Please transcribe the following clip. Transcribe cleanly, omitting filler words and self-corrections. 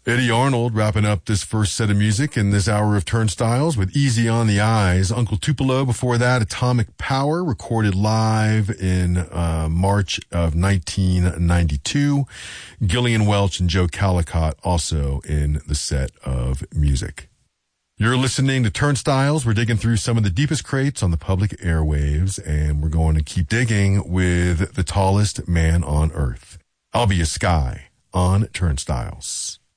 Eddie Arnold wrapping up this first set of music in this hour of Turnstiles with Easy on the Eyes. Uncle Tupelo before that, Atomic Power, recorded live in March of 1992. Gillian Welch and Joe Calicott also in the set of music. You're listening to Turnstiles. We're digging through some of the deepest crates on the public airwaves, and we're going to keep digging with the tallest man on Earth. I'll Be a Sky on Turnstiles.